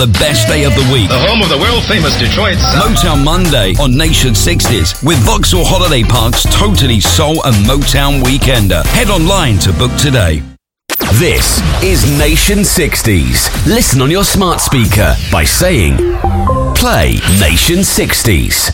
The best day of the week. The home of the world-famous Detroit sound. Motown Monday on Nation 60s with Vauxhall Holiday Park's totally soul and Motown Weekender. Head online to book today. This is Nation 60s. Listen on your smart speaker by saying, play Nation 60s.